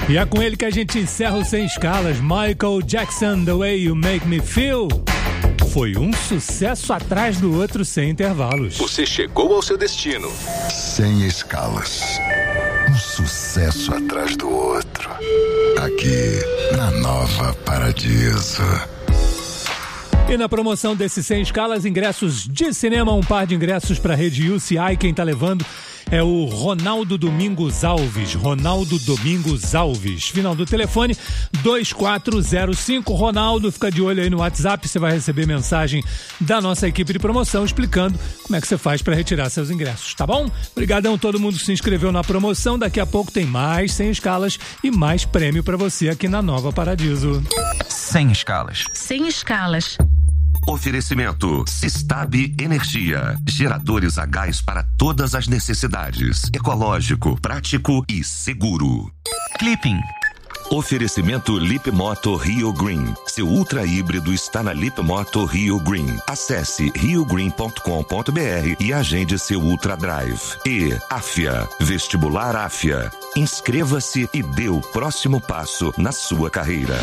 E é com ele que a gente encerra o Sem Escalas. Michael Jackson, The Way You Make Me Feel. Foi um sucesso atrás do outro sem intervalos. Você chegou ao seu destino. Sem escalas. Um sucesso atrás do outro. Aqui, na Nova Paradiso. E na promoção desse Sem Escalas, ingressos de cinema, um par de ingressos para a rede UCI. Quem tá levando é o Ronaldo Domingos Alves. Ronaldo Domingos Alves. Final do telefone 2405. Ronaldo, fica de olho aí no WhatsApp. Você vai receber mensagem da nossa equipe de promoção explicando como é que você faz para retirar seus ingressos, tá bom? Obrigadão todo mundo que se inscreveu na promoção. Daqui a pouco tem mais Sem Escalas e mais prêmio para você aqui na Nova Paradiso. Sem Escalas. Sem Escalas. Oferecimento Sistab Energia. Geradores a gás para todas as necessidades. Ecológico, prático e seguro. Clipping. Oferecimento Lip Moto Rio Green. Seu ultra híbrido está na Lip Moto Rio Green. Acesse riogreen.com.br e agende seu Ultra Drive. E Afia. Vestibular Afia. Inscreva-se e dê o próximo passo na sua carreira.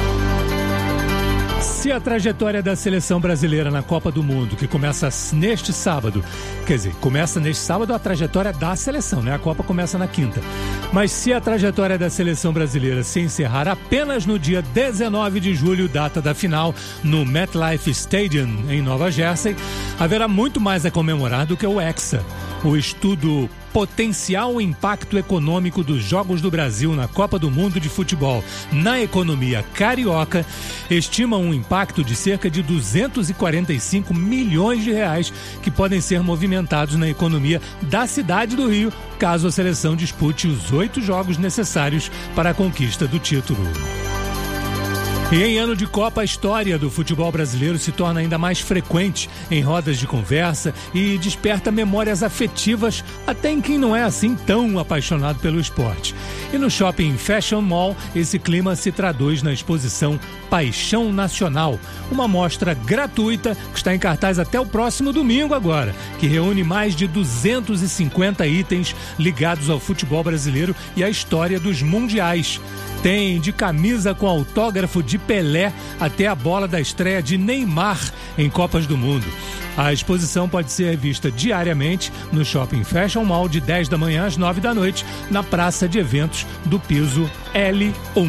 Se a trajetória da seleção brasileira na Copa do Mundo, que começa neste sábado, quer dizer, começa neste sábado a trajetória da seleção, né? A Copa começa na quinta. Mas se a trajetória da seleção brasileira se encerrar apenas no dia 19 de julho, data da final, no MetLife Stadium, em Nova Jersey, haverá muito mais a comemorar do que o Hexa. O estudo Potencial Impacto Econômico dos Jogos do Brasil na Copa do Mundo de Futebol na economia carioca estima um impacto de cerca de 245 milhões de reais que podem ser movimentados na economia da cidade do Rio, caso a seleção dispute os 8 jogos necessários para a conquista do título. E em ano de Copa, a história do futebol brasileiro se torna ainda mais frequente em rodas de conversa e desperta memórias afetivas até em quem não é assim tão apaixonado pelo esporte. E no Shopping Fashion Mall, esse clima se traduz na exposição Paixão Nacional, uma mostra gratuita que está em cartaz até o próximo domingo agora, que reúne mais de 250 itens ligados ao futebol brasileiro e à história dos mundiais. Tem de camisa com autógrafo de Pelé até a bola da estreia de Neymar em Copas do Mundo. A exposição pode ser vista diariamente no Shopping Fashion Mall de 10 da manhã às 9 da noite, na praça de eventos do piso L1.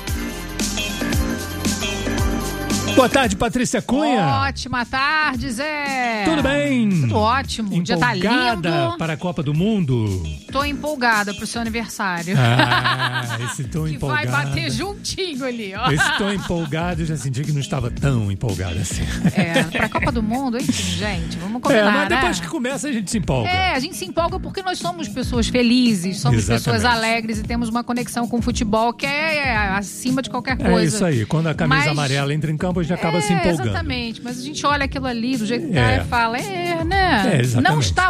Boa tarde, Patrícia Cunha. Ótima tarde, Zé. Tudo bem? Tudo ótimo. O dia tá lindo. Empolgada para a Copa do Mundo? Tô empolgada pro seu aniversário. Esse tom que empolgado. Vai bater juntinho ali, ó. Esse tom empolgado, eu já senti que não estava tão empolgado assim. Pra Copa do Mundo, enfim, gente, vamos combinar, mas depois né? que começa a gente se empolga. A gente se empolga porque nós somos pessoas felizes, somos pessoas alegres e temos uma conexão com o futebol que é acima de qualquer coisa. É isso aí, quando a camisa amarela entra em campo, a gente acaba se empolgando. Exatamente, mas a gente olha aquilo ali do jeito que tá e fala, né? Exatamente. Não está